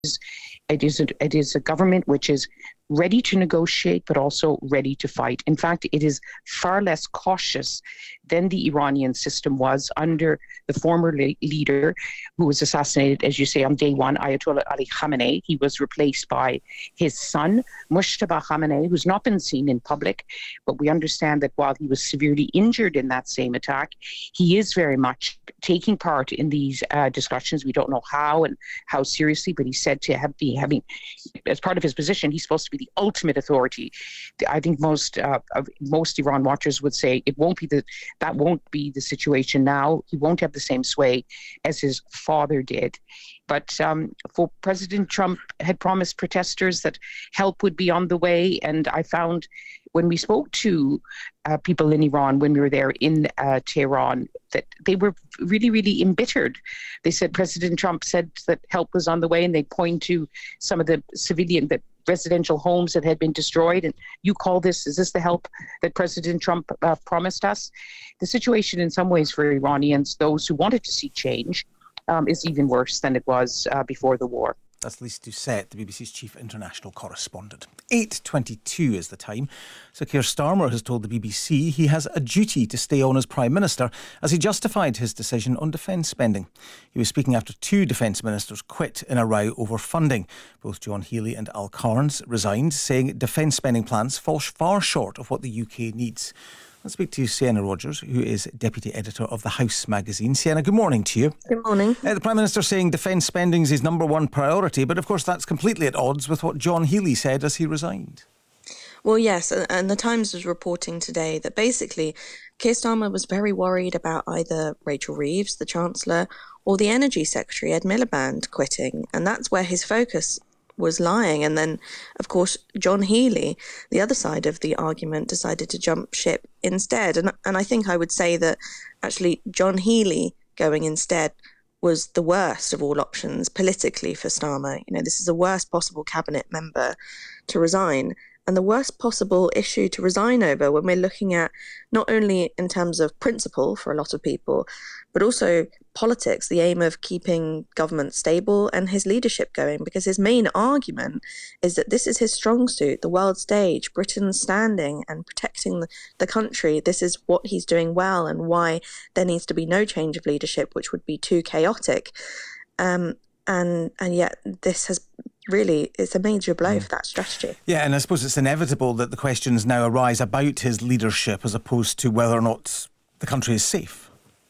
it is a government which is ready to negotiate, but also ready to fight. In fact, it is far less cautious than the Iranian system was under the former leader who was assassinated, as you say, on day one, Ayatollah Ali Khamenei. He was replaced by his son, Mujtaba Khamenei, who's not been seen in public. But we understand that while he was severely injured in that same attack, he is very much taking part in these discussions. We don't know how and how seriously, but he's said to be having, as part of his position, he's supposed to be the ultimate authority. I think most Iran watchers would say that won't be the situation now. He won't have the same sway as his father did. But for President Trump had promised protesters that help would be on the way. And I found when we spoke to people in Iran, when we were there in Tehran, that they were really, really embittered. They said President Trump said that help was on the way, and they point to some of the residential homes that had been destroyed. And is this the help that President Trump promised us? The situation in some ways for Iranians, those who wanted to see change, is even worse than it was before the war. That's Lise Doucette, the BBC's chief international correspondent. 8:22 is the time. So Keir Starmer has told the BBC he has a duty to stay on as Prime Minister as he justified his decision on defence spending. He was speaking after two defence ministers quit in a row over funding. Both John Healey and Al Cairns resigned, saying defence spending plans fall far short of what the UK needs. Let's speak to Sienna Rogers, who is Deputy Editor of The House magazine. Sienna, good morning to you. Good morning. The Prime Minister saying defence spending is his number one priority, but of course that's completely at odds with what John Healey said as he resigned. Well, yes, and The Times was reporting today that basically Keir Starmer was very worried about either Rachel Reeves, the Chancellor, or the Energy Secretary, Ed Miliband, quitting, and that's where his focus was lying. And then, of course, John Healey, the other side of the argument, decided to jump ship instead. And I think I would say that actually John Healey going instead was the worst of all options politically for Starmer. You know, this is the worst possible cabinet member to resign, and the worst possible issue to resign over when we're looking at not only in terms of principle for a lot of people, but also politics, the aim of keeping government stable and his leadership going, because his main argument is that this is his strong suit, the world stage, Britain's standing and protecting the country. This is what he's doing well, and why there needs to be no change of leadership, which would be too chaotic. And yet this has really, it's a major blow for that strategy. Yeah, and I suppose it's inevitable that the questions now arise about his leadership as opposed to whether or not the country is safe.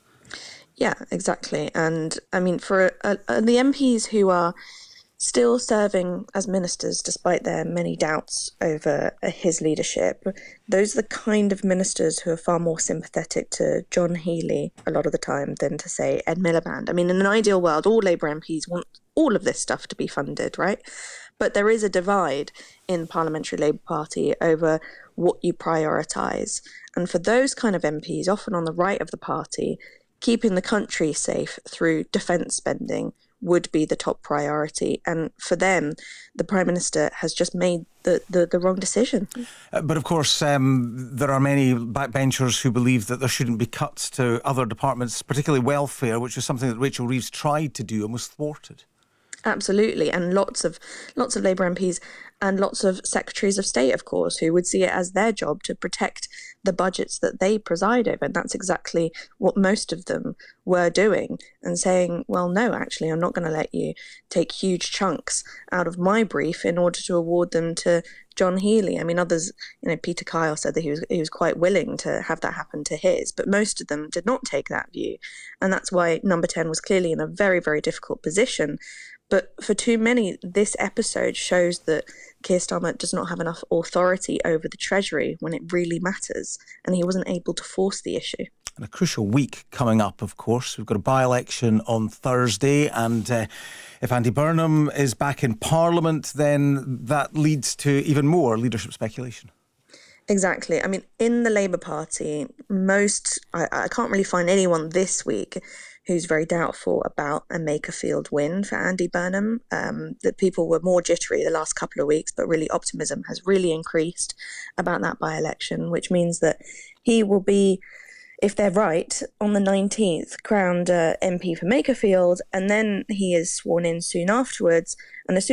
Yeah, exactly. And I mean, for the MPs who are still serving as ministers, despite their many doubts over his leadership, those are the kind of ministers who are far more sympathetic to John Healey a lot of the time than to, say, Ed Miliband. I mean, in an ideal world, all Labour MPs want all of this stuff to be funded, right? But there is a divide in the Parliamentary Labour Party over what you prioritise. And for those kind of MPs, often on the right of the party, keeping the country safe through defence spending would be the top priority. And for them, the Prime Minister has just made the wrong decision. But of course, there are many backbenchers who believe that there shouldn't be cuts to other departments, particularly welfare, which is something that Rachel Reeves tried to do and was thwarted. Absolutely, and lots of Labour MPs and lots of secretaries of state, of course, who would see it as their job to protect the budgets that they preside over. And that's exactly what most of them were doing, and saying, well, no, actually, I'm not going to let you take huge chunks out of my brief in order to award them to John Healey. I mean, others, Peter Kyle said that he was quite willing to have that happen to his, but most of them did not take that view. And that's why Number 10 was clearly in a very, very difficult position. But for too many, this episode shows that Keir Starmer does not have enough authority over the Treasury when it really matters, and he wasn't able to force the issue. And a crucial week coming up, of course. We've got a by-election on Thursday, and if Andy Burnham is back in Parliament, then that leads to even more leadership speculation. Exactly. I mean, in the Labour Party, I can't really find anyone this week who's very doubtful about a make-a-field win for Andy Burnham. That people were more jittery the last couple of weeks, but really optimism has really increased about that by-election, which means that he will be if they're right, on the 19th, crowned MP for Makerfield, and then he is sworn in soon afterwards. And as soon